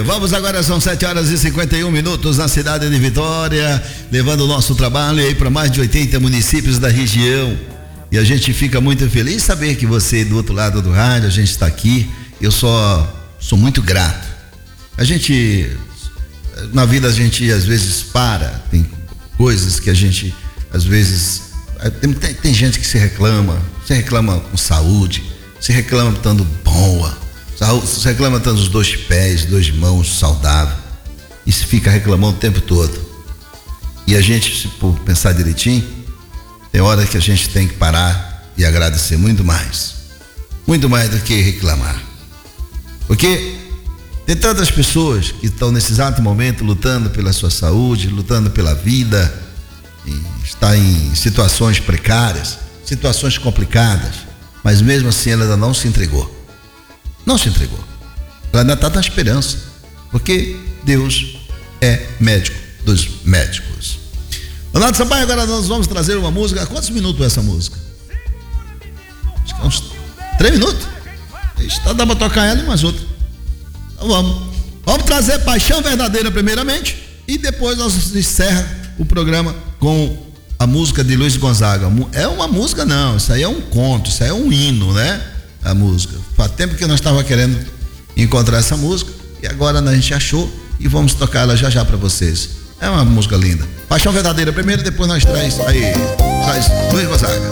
Vamos agora, são 7h51 na cidade de Vitória, levando o nosso trabalho aí para mais de 80 municípios da região. E a gente fica muito feliz de saber que você do outro lado do rádio, a gente está aqui. Eu sou muito grato. Na vida a gente às vezes tem coisas que a gente, às vezes, tem gente que se reclama com saúde, se reclama estando boa, se reclama estando os 2 pés, 2 mãos saudável, e se fica reclamando o tempo todo. E a gente, se for pensar direitinho, tem hora que a gente tem que parar e agradecer muito mais do que reclamar. Porque tem tantas pessoas que estão nesse exato momento lutando pela sua saúde, lutando pela vida, está em situações precárias, situações complicadas, mas mesmo assim ela ainda não se entregou. Ela ainda está na esperança, porque Deus é médico dos médicos. Ronaldo Sampaio, agora nós vamos trazer uma música. Quantos minutos é essa música? Acho que é uns 3 minutos. Dá pra tocar ela e mais outra. Então vamos trazer Paixão Verdadeira primeiramente, e depois nós encerra o programa com a música de Luiz Gonzaga. É uma música não, isso aí é um conto, isso aí é um hino, né? A música. Faz tempo que nós estávamos querendo encontrar essa música e agora a gente achou e vamos tocar ela já para vocês. É uma música linda. Paixão Verdadeira primeiro, depois nós traz Luiz Gonzaga.